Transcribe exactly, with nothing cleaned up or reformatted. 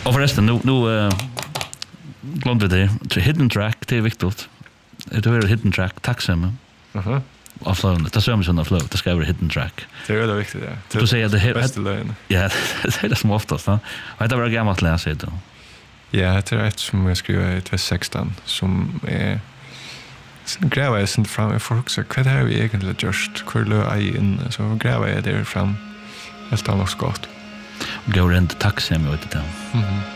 Och förresten, nu, nu uh, glömde det. Hidden track, det är viktigt. Det är hidden track, tacksam. Mhm. Av flow. Det är som en flow. Det ska vara hidden track. Det är väldigt viktigt, ja. Du säger det bästa lögn. Ja, det är det som oftast. Va? Och det var gammalt läsa det. Ja, det är ett som jag skrev i tjugo sexton som är sen gräver jag sen fram. Jag får också, vad har vi egentligen gjort? Hur lör jag in? Så gräver jag där fram. Helt annars gott. Går rent tacksam, jag vet inte. Mhm.